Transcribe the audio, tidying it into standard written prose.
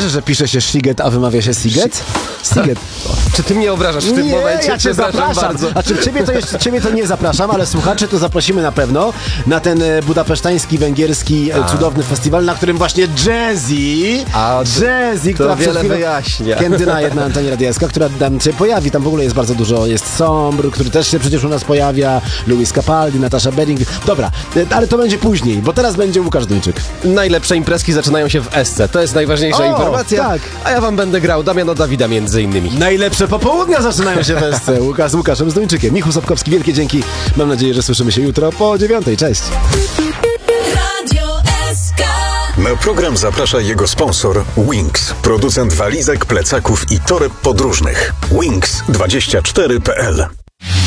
wiesz, że pisze się Sziget, a wymawia się Siget? Siget. Czy ty mnie obrażasz w tym momencie? Ja cię zapraszam. Bardzo. Znaczy, ciebie to nie zapraszam, ale słuchaczy to zaprosimy na pewno na ten budapesztański, węgierski, cudowny festiwal, na którym właśnie Jazzy, która wiele wyjaśnia. Candyna na antenie Radia SK, która tam się pojawi. Tam w ogóle jest bardzo dużo. Jest Sombr, który też się przecież u nas pojawia, Louis Capaldi, Natasha Bedingfield. Dobra, ale to będzie później, bo teraz będzie Łukasz Duńczyk. Najlepsze imprezki zaczynają się w SC. To jest najważniejsza informacja. Tak. A ja wam będę grał Damiana Dawida między innymi. Najlepsze popołudnia zaczynają się w SC. Łukasz z Łukaszem z Duńczykiem. Michał Sapkowski, wielkie dzięki. Mam nadzieję, że słyszymy się jutro po 9:00. Cześć. Radio SK. Na program zaprasza jego sponsor Wings, producent walizek, plecaków i toreb podróżnych. Wings24.pl